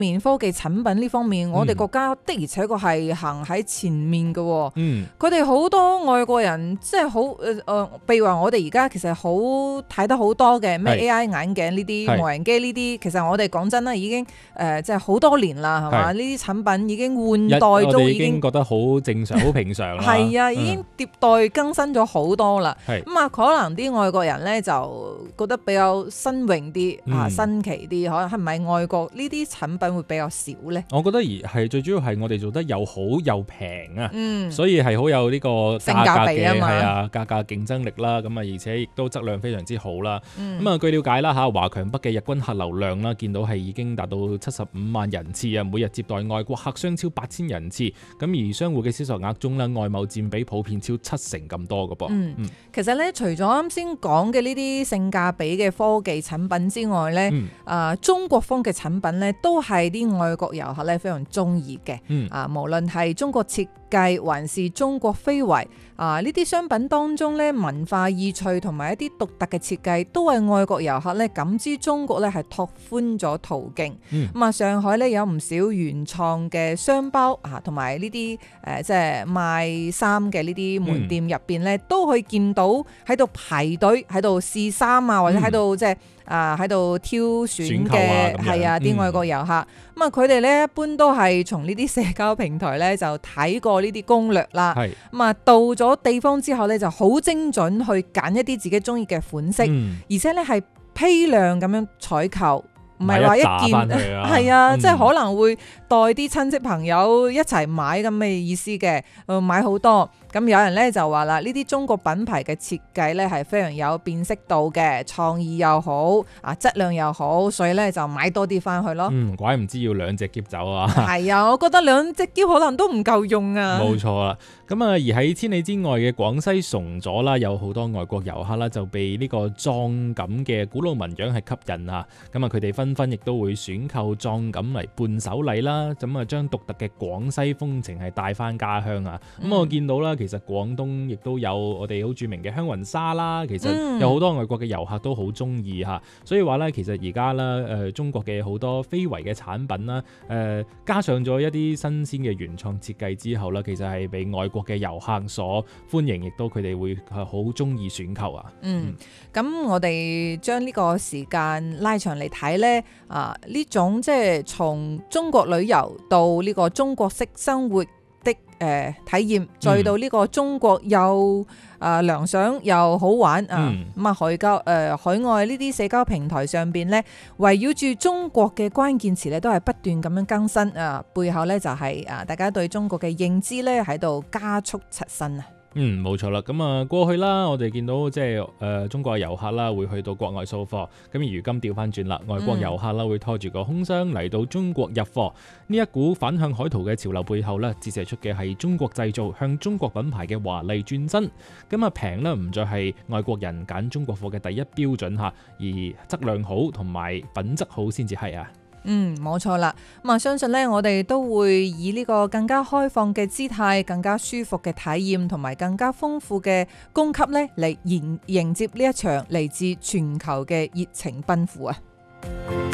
面科技產品呢方面，我哋國家的而且確係行喺前面嘅。佢哋好多外國人即係好譬如話我哋而家其實好睇得好多嘅咩 AI 眼鏡呢啲無人機呢啲，其實我哋講真啦，已經即係好多年啦，係嘛？呢啲產品已經換代都已經覺得好正常、好平常啦。 係啊，已經迭代更新咗好多啦。咁啊，可能啲外國人咧就覺得比較新穎啲新奇啲，可能係咪外國呢啲產品會比較少咧？ 我覺得係最主要係我哋做得又好又平啊，所以係好有呢個性價比啊嘛， 係啊，價格競爭力啦，咁啊而且亦都質量非常之好啦。咁啊據了解啦華強北嘅日均客流量啦，見到係已經達到75萬人次啊，每日接待外國客商超8000人次，咁而商戶嘅銷售額中咧，外貿佔比普遍超70%咁多嘅噃。 其實咧，除咗啱先講嘅呢啲性價比嘅科技產品之外咧，中國風嘅產品咧，都係啲外國遊客咧非常中意嘅。無論係中國設計還是中國非遺呢啲商品當中咧，文化意趣同埋一啲獨特嘅設計，都係外國遊客咧感知中國咧係拓寬咗途徑。上海咧有唔少原創嘅商包同埋呢啲即係賣衫嘅呢啲門店入邊咧，都可以見到喺度排隊喺度試衫或者喺度即係喺度挑選嘅係啲外國遊客。咁佢哋咧一般都係從呢啲社交平台咧就睇過呢啲攻略啦。到咗地方之後咧就好精準去揀一啲自己中意嘅款式，而且咧係批量咁樣採購。唔係話一件係啊，即係可能會帶啲親戚朋友一齊買咁嘅意思嘅，買好多。咁有人咧就話啦，呢啲中國品牌嘅設計咧係非常有辨識度嘅，創意又好質量又好，所以咧就買多啲翻去咯。 怪唔知要2隻篋走啊！ 係啊，我覺得2隻篋可能都唔夠用啊。 冇錯啦，咁而喺千里之外嘅廣西崇左啦，有好多外國遊客啦，就被呢個壯錦嘅古老紋樣係吸引啊！咁佢哋紛紛亦都會選購壯錦嚟伴手禮啦，咁將獨特嘅廣西風情係帶翻家鄉啊！我見到啦。其實廣東亦都有我哋好著名嘅香雲紗啦，其實有好多外國嘅遊客都好中意嚇，所以話咧，其實而家咧中國嘅好多非遺嘅產品啦，加上咗一啲新鮮嘅原創設計之後咧，其實係被外國嘅遊客所歡迎，亦都佢哋會係好中意選購啊。 咁我哋將呢個時間拉長嚟睇咧，呢種即係從中國旅遊到呢個中國式生活的體驗，再到呢個中國又良想又好玩海外呢啲社交平台上邊咧，圍繞住中國嘅關鍵詞咧，都係不斷咁樣更新背後咧就係大家對中國嘅認知咧喺度加速刷新啊！ 冇錯啦，咁過去啦，我哋見到即係中國嘅遊客啦，會去到國外掃貨，咁而如今調翻轉啦，外國遊客啦會拖住個空箱嚟到中國入貨，呢一股反向海淘嘅潮流背後咧，折射出嘅係中國製造向中國品牌嘅華麗轉身，咁平咧唔再係外國人揀中國貨嘅第一標準嚇，而質量好同埋品質好先至係啊。 冇錯啦。相信咧，我哋都會以呢個更加開放嘅姿態、更加舒服嘅體驗同埋更加豐富嘅供給咧，嚟迎接呢一場嚟自全球嘅熱情奔赴啊！